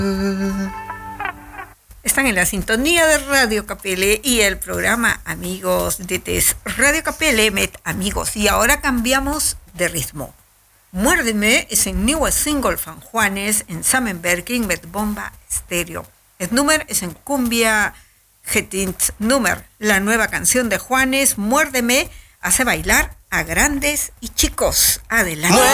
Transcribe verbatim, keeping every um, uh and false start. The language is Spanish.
Están en la sintonía de Radio Capelle y el programa Amigos de Test. Radio Capelle met amigos. Y ahora cambiamos de ritmo. Muérdeme es el nuevo single van Juanes en Samenwerking met Bomba Stereo. El número es en cumbia Getint Número. La nueva canción de Juanes, Muérdeme, hace bailar a grandes y chicos. Adelante.